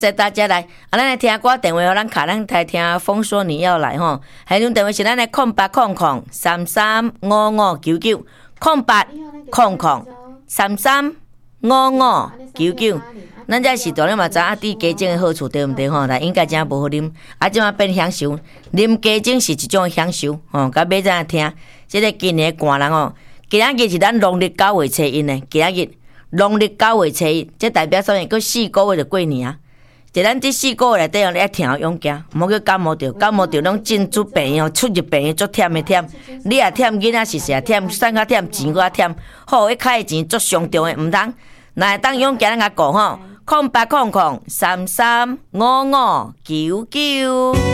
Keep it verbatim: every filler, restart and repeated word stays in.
谢大家来，啊，咱来听歌电话，互咱卡，咱来听风说你要来吼。还有电话是咱的空八空空三三五五九九，空八空空三三五五九九。咱这是大家嘛知啊，滴鸡精的好处对毋对吼？但应该真无好啉，啊，即马变享受，啉鸡精是一种享受吼。甲尾仔听，即个今年寒人哦，今仔日是咱农历九月初一呢，今仔日农历九月初一，这代表啥物？过四个月就过年啊！就咱这四个月内底哦，你爱听勇行，毋好去感冒着，感冒着拢进出病院哦，出入病院足忝的忝。你也忝，囡仔是是也忝，省较忝，钱搁较忝。好，迄开的钱足上重的，毋通。若会当勇行咱甲顾吼，空八空空三三五五九九。